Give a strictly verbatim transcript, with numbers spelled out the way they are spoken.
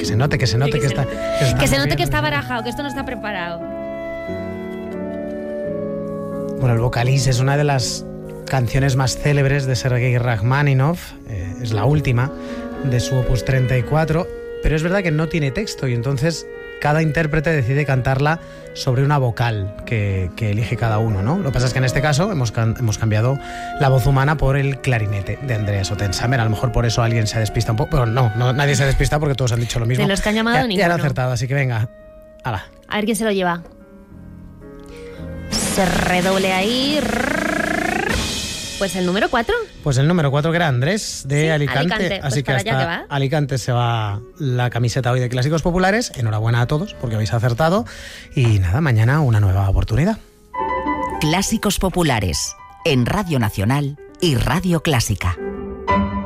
que se note, que se note que que, se está... note. Que, se, Que se note que está barajado, que esto no está preparado. Bueno, el Vocalís es una de las canciones más célebres de Sergei Rachmaninoff, eh, es la última de su opus treinta y cuatro, pero es verdad que no tiene texto y entonces cada intérprete decide cantarla sobre una vocal que, que elige cada uno, ¿no? Lo que pasa es que en este caso hemos, can- hemos cambiado la voz humana por el clarinete de Andreas Ottensamer. A lo mejor por eso alguien se despista un poco, pero no, no nadie se despista porque todos han dicho lo mismo. De los que han llamado, ya, ya han ninguno. acertado, así que venga, hala. A ver quién se lo lleva. Se redoble ahí. Pues el número cuatro. Pues el número cuatro, que era Andrés de Sí, Alicante, Alicante. Pues así que para hasta allá que va. Alicante se va la camiseta hoy de Clásicos Populares. Enhorabuena a todos porque habéis acertado y nada, mañana una nueva oportunidad. Clásicos Populares en Radio Nacional y Radio Clásica.